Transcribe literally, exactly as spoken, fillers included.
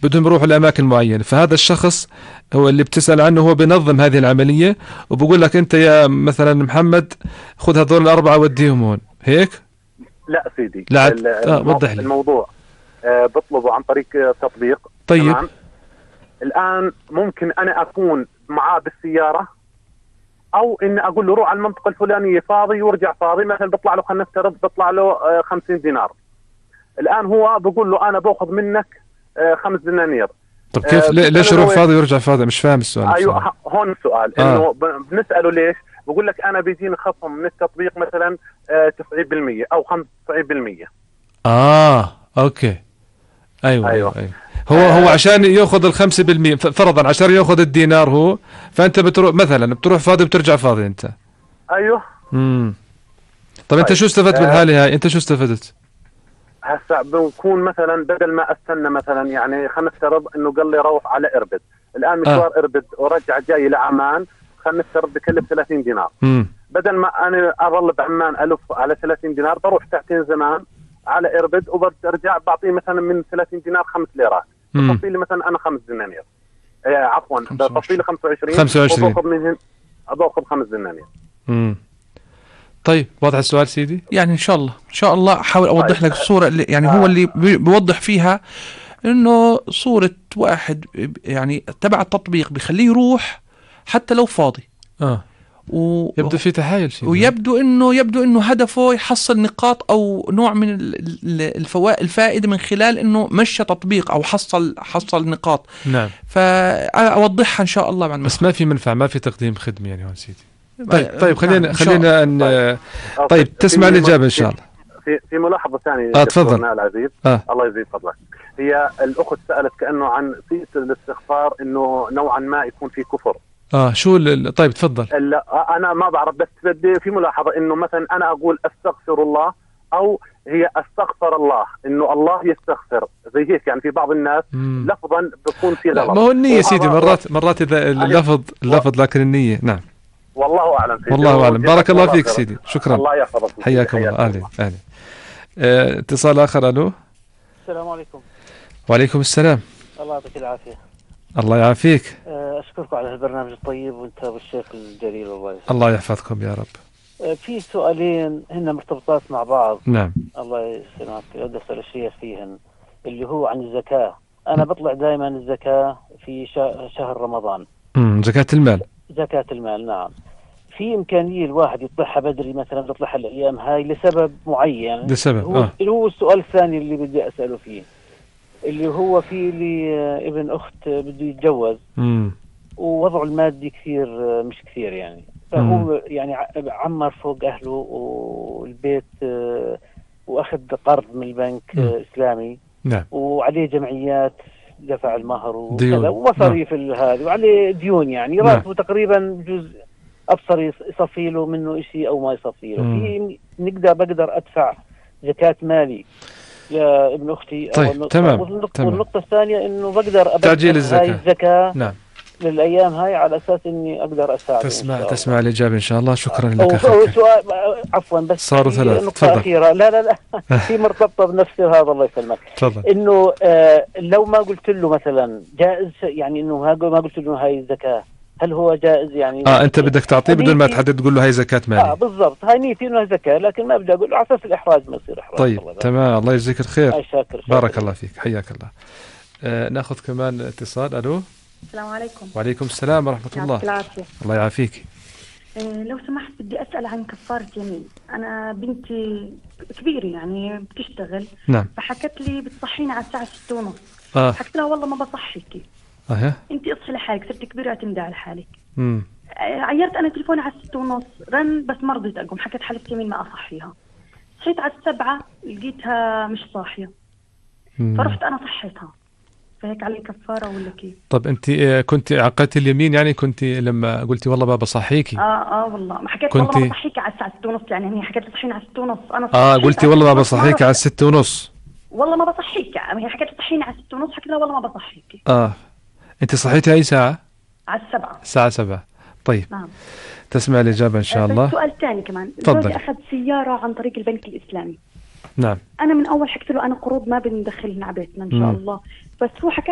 بدهم يروحوا لأماكن معينة، فهذا الشخص هو اللي بتسأل عنه، هو بينظم هذه العملية وبقول لك أنت يا مثلا محمد خذ هذول الأربعة وديهم هون، هيك؟ لا سيدي، لا عد... آه وضح لي. الموضوع آه بطلبه عن طريق تطبيق. طيب. تمام. الآن ممكن أنا أكون معاه بالسيارة، أو إن أقول له روح على المنطقة الفلانية فاضي وارجع فاضي، مثلا بيطلع له، خلينا نفترض بيطلع له آه خمسين دينار. الآن هو بقول له أنا باخذ منك آه خمس دنانير. طب كيف؟ آه ليش يروح فاضي ويرجع فاضي؟ مش فاهم السؤال. أيوه هون السؤال. آه. إنه بنسأله ليش؟ بقول لك أنا بيجيني خصم من التطبيق مثلا آه تسعين بالمئة أو خمسة وتسعين بالمئة. آه أوكي. أيوه أيوه, أيوه. هو آه هو عشان ياخذ الخمسة بالمئة فرضا، عشان ياخذ الدينار هو، فأنت بتروح مثلا بتروح فاضي وبترجع فاضي أنت. أيوه. امم طب أنت طيب. شو استفدت آه بالحالة هاي؟ أنت شو استفدت؟ هسا بنكون مثلا بدل ما استنى مثلا، يعني خلينا نفترض انه قال لي روح على اربد، الان مشوار آه. اربد ورجع جاي لعمان، خلينا نفترض بكلف ثلاثين دينار. مم. بدل ما انا اظل بعمان الف على ثلاثين دينار، بروح ساعتين زمان على اربد وبرجع بعطيه مثلا من ثلاثين دينار خمس ليرات، بطفي لي مثلا انا خمس دنانير. آه عفوا بطفي لي خمسة وعشرين خمسة وعشرين وباخذ منهم باخذ خمس دنانير. امم طيب واضح السؤال سيدي؟ يعني ان شاء الله ان شاء الله احاول اوضح طيب. لك الصوره اللي يعني آه. هو اللي بيوضح فيها انه صوره واحد يعني تبع التطبيق بيخليه يروح حتى لو فاضي. اه و... يبدو في تحايل سيدي. ويبدو انه يبدو انه هدفه يحصل نقاط او نوع من الفوائد الفائده من خلال انه مشى تطبيق او حصل حصل نقاط. نعم. فاوضحها ان شاء الله بعد ما بس ما في منفعه، ما في تقديم خدمه يعني هون سيدي. طيب طيب خلينا نعم. خلينا ان طيب, طيب تسمع الاجابه ان شاء الله. في في ملاحظه ثانيه. اه تفضل. العزيز آه. الله يزيد فضلك. هي الاخت سالت كانه عن صيغه الاستغفار، انه نوعا ما يكون في كفر. اه شو ال... طيب تفضل. لا انا ما بعرف، بس بدي في ملاحظه انه مثلا انا اقول استغفر الله، او هي استغفر الله، انه الله يستغفر زي هيك، يعني في بعض الناس مم. لفظا بكون في غلط. ما هو النية سيدي، مرات مرات اذا اللفظ اللفظ لكن النية. نعم والله اعلم. والله اعلم. بارك الله فيك سيدي، شكرا. الله يحفظك. حياكم الله. اهلا اهلا. اه اتصال اخر. الو. السلام عليكم. وعليكم السلام. الله يعطيك العافيه. الله يعافيك. اشكركم على البرنامج الطيب، وانت والشيخ الجليل. الله يسلمك. الله يحفظكم يا رب. في سؤالين هن مرتبطات مع بعض. نعم. الله يسلمك. بدي اسال الشيخ فيهن، اللي هو عن الزكاه. انا بطلع دائما الزكاه في شهر رمضان. امم زكاه المال. زكاه المال نعم. في إمكانية الواحد يطلعها بدري مثلا، يطلعها الأيام هاي لسبب معين. لسبب هو, آه. اللي هو السؤال الثاني اللي بدي أسأله فيه، اللي هو في لي ابن أخت بده يتجوز. مم. ووضعه المادي كثير مش كثير يعني، فهو مم. يعني عمر فوق أهله والبيت، وأخذ قرض من البنك مم. إسلامي. نعم. وعليه جمعيات دفع المهر وكذا ومصاريف هذه، وعليه ديون يعني راتبه نعم. تقريبا جزء أبصر يصفي له منه شيء أو ما يصفي له. في نقدر بقدر أدفع زكاة مالي يا ابن أختي. طيب تمام. والنقطة, والنقطة الثانية إنه بقدر تعجيل الزكاة. هاي الزكاة نعم. للأيام هاي على أساس إني أقدر أساعد. تسمع تسمع الإجابة إن شاء الله. شكرا لك أخي. سؤال عفوا بس صاروا ثلاث. نقطة أخيرة. لا لا لا في مرتبطة بنفس هذا. الله يسلمك. تفضل. إنه آه لو ما قلت له مثلا جائز يعني، إنه ما قلت له هاي الزكاة، هل هو جائز يعني؟ اه انت بدك تعطيه بدون ما تحدد تقول له هاي زكاة مالي. اه بالضبط، هاي نيتي انه زكاة، لكن ما بدي اقول له على اساس الاحراج ما يصير احراج. طيب الله تمام. الله يجزيك الخير. شاكر. شاكر. بارك الله فيك. حياك الله. آه ناخذ كمان اتصال. الو. السلام عليكم. وعليكم السلام ورحمة الله. العافية. الله يعافيك. آه لو سمحت بدي اسال عن كفارة يمين. انا بنتي كبيرة يعني بتشتغل. نعم. فحكت لي بتصحيني على الساعة ستة ونص. آه. حكيت لها والله ما بصحيكي. اها. انت اصحي لحالك، صرت كبيرة اعتمدي على حالك. امم عيرت انا تليفوني على الستة ونص، رن بس ما رضيت اقوم، حكيت حلفت يمين ما اصحيها. صحيت على السبعة لقيتها مش صاحية. مم. فرحت انا صحيتها. فهيك علي كفارة ولا كيف؟ طب انت كنت عقدتي اليمين يعني، كنت لما قلتي والله بابا صحيكي؟ اه اه والله ما حكيت كنت... والله بصحيكي على الساعة ستة ونص يعني، هي حكيت لي صحيني على ستة ونص. انا اه قلتي والله ما بصحيكي على الستة ونص. والله ما بصحيكي، هي حكيت لي صحيني على ستة ونص، حكيت لها والله ما بصحيكي. اه انت صحيتي اي ساعة؟ على السبعة. الساعة سبعة. طيب. نعم. تسمع الإجابة إن شاء الله. سؤال ثاني كمان. تفضل. أخذ سيارة عن طريق البنك الإسلامي. نعم. أنا من أول حكيت له أنا قروض ما بندخلها على بيتنا إن شاء مم. الله، بس هو حكى